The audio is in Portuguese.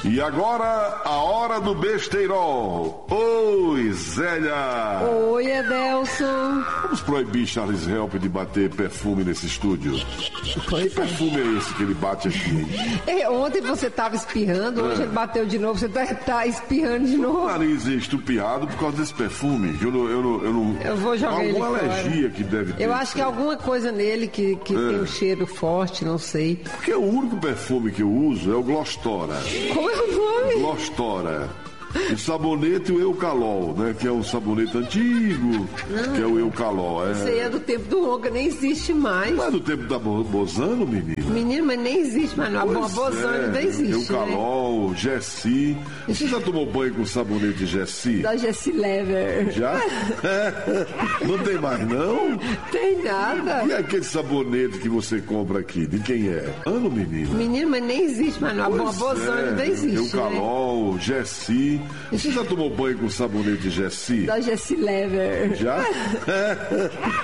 E agora, a hora do besteirol. Oi, Zélia. Oi, Adelson. Vamos proibir Charles Help de bater perfume nesse estúdio. Que perfume é esse que ele bate aqui? Ontem você estava espirrando, hoje ele bateu de novo, você tá espirrando de novo. O nariz é estupiado por causa desse perfume. Eu não. Eu vou jogar ele alguma fora. alergia que deve ter. Eu acho que é alguma coisa nele que tem um cheiro forte, não sei. Porque o único perfume que eu uso é o Glostora. Como é o nome? Glostora. O sabonete e o Eucalol, né? Que é um sabonete antigo, que é o Eucalol. Isso aí é do tempo do Onca, nem existe mais. Não é do tempo da Bozano, menina? Menino, mas nem existe mais. A Bozano ainda existe, Eucalol, né? Gessi. Você já tomou banho com sabonete de Gessi? Da Gessi Lever. Já? Não tem mais, não? Tem nada. E aquele sabonete que você compra aqui, de quem é? Ano, menina? Menino, mas nem existe mais. A Bozano ainda existe, Eucalol, né? Gessi. Você já tomou banho com sabonete de Gessi? Da Gessi Lever. Já?